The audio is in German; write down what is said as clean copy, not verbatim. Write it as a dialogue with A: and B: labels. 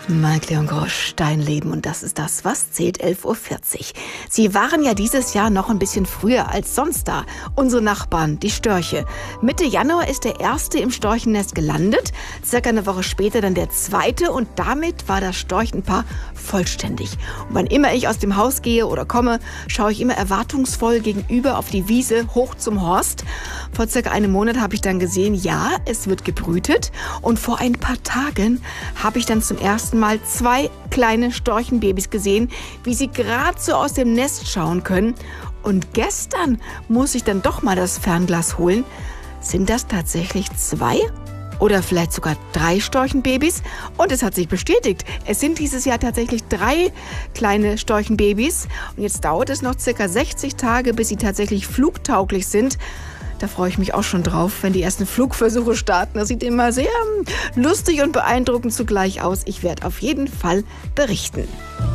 A: Michael und Grosch, Steinleben, und das ist das, was zählt, 11:40 Uhr. Sie waren ja dieses Jahr noch ein bisschen früher als sonst da. Unsere Nachbarn, die Störche. Mitte Januar ist der erste im Storchennest gelandet, circa eine Woche später dann der zweite, und damit war das Storchenpaar vollständig. Und wann immer ich aus dem Haus gehe oder komme, schaue ich immer erwartungsvoll gegenüber auf die Wiese hoch zum Horst. Vor circa einem Monat habe ich dann gesehen, ja, es wird gebrütet, und vor ein paar Tagen habe ich dann zum ersten Mal 2 kleine Storchenbabys gesehen, wie sie gerade so aus dem Nest schauen können. Und gestern muss ich dann doch mal das Fernglas holen. Sind das tatsächlich 2 oder vielleicht sogar 3 Storchenbabys? Und es hat sich bestätigt. Es sind dieses Jahr tatsächlich 3 kleine Storchenbabys. Und jetzt dauert es noch circa 60 Tage, bis sie tatsächlich flugtauglich sind. Da freue ich mich auch schon drauf, wenn die ersten Flugversuche starten. Das sieht immer sehr lustig und beeindruckend zugleich aus. Ich werde auf jeden Fall berichten.